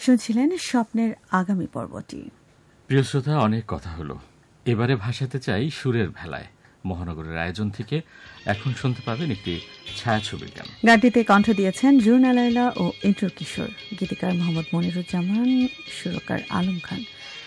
শুনছিলেন স্বপ্নের আগামী পর্বটি। প্রিয় শ্রোতা, অনেক কথা হলো, এবারে ভাসাতে চাই সুরের ভেলায়। মহানগরের আয়োজন থেকে এখন শুনতে পাবেন একটি ছায়াছবির গান। গানটিতে কণ্ঠ দিয়েছেন জুরনা লায়লা ও ইন্ট্রো কিশোর, গীতিকার মোহাম্মদ মনিরুজ্জামান, সুরকার আলম খান।